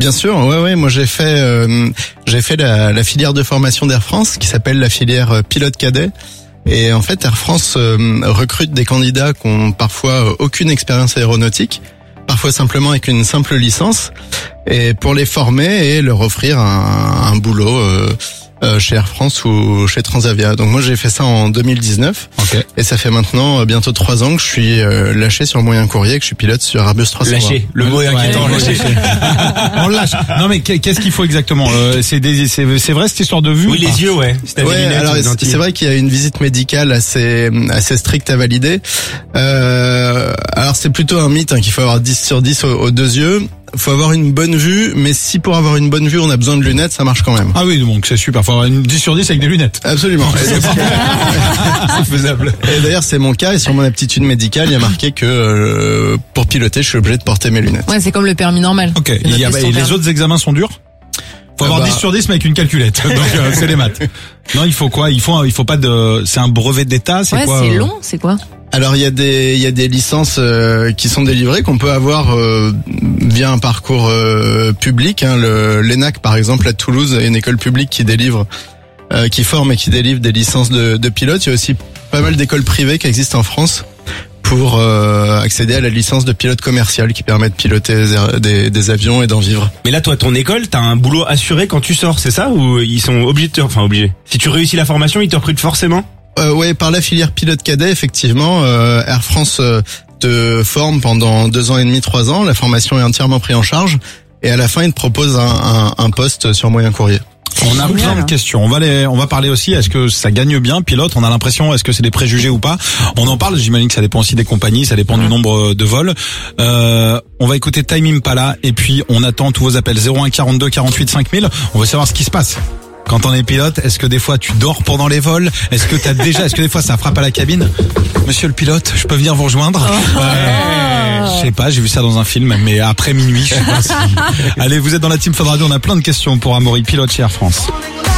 Bien sûr, ouais. Moi j'ai fait la filière de formation d'Air France qui s'appelle la filière pilote cadet. Et en fait, Air France recrute des candidats qui ont parfois aucune expérience aéronautique, parfois simplement avec une simple licence, et pour les former et leur offrir un boulot chez Air France ou chez Transavia. Donc moi j'ai fait ça en 2019. Okay. Et ça fait maintenant bientôt 3 ans que je suis lâché sur le moyen courrier, que je suis pilote sur Airbus 320. Lâché, le mot est inquiétant, lâché. On lâche. Non mais qu'est-ce qu'il faut exactement? C'est vrai cette histoire de vue? Oui, les yeux, ouais. Ouais, alors c'est vrai qu'il y a une visite médicale assez stricte à valider. Alors c'est plutôt un mythe qu'il faut avoir 10 sur 10 aux deux yeux. Faut avoir une bonne vue, mais si pour avoir une bonne vue on a besoin de lunettes, ça marche quand même. Ah oui, donc c'est super. Faut avoir une 10 sur 10 avec des lunettes. Absolument. C'est faisable. Et d'ailleurs c'est mon cas, et sur mon aptitude médicale, il y a marqué que pour piloter, je suis obligé de porter mes lunettes. Ouais, c'est comme le permis normal. Ok. Et les autres examens sont durs? Faut avoir 10 sur 10 mais avec une calculette. Donc c'est les maths. Non, il faut quoi? Il faut pas de. C'est un brevet d'état. C'est quoi? C'est long. C'est quoi? Alors il y a des licences qui sont délivrées qu'on peut avoir via un parcours public. L'ENAC par exemple à Toulouse est une école publique qui délivre, qui forme et qui délivre des licences de pilote. Il y a aussi pas mal d'écoles privées qui existent en France pour accéder à la licence de pilote commercial qui permet de piloter des avions et d'en vivre. Mais là, toi, ton école, t'as un boulot assuré quand tu sors, c'est ça? Ou ils sont obligés obligés. Si tu réussis la formation, ils te recrutent forcément? Ouais, par la filière pilote cadet, effectivement, Air France te forme pendant 2 ans et demi, 3 ans. La formation est entièrement prise en charge. Et à la fin, il te propose un poste sur moyen courrier. On a plein de questions. On va parler aussi. Est-ce que ça gagne bien, pilote? On a l'impression. Est-ce que c'est des préjugés ou pas? On en parle. J'imagine que ça dépend aussi des compagnies. Ça dépend du nombre de vols. On va écouter Time Impala et puis on attend tous vos appels 01 42 48 5000. On veut savoir ce qui se passe. Quand on est pilote, est-ce que des fois tu dors pendant les vols? Est-ce que est-ce que des fois ça frappe à la cabine? Monsieur le pilote, je peux venir vous rejoindre? Je sais pas, j'ai vu ça dans un film, mais après minuit, je sais pas si... Allez, vous êtes dans la team Fun Radio, on a plein de questions pour Amaury, pilote chez Air France.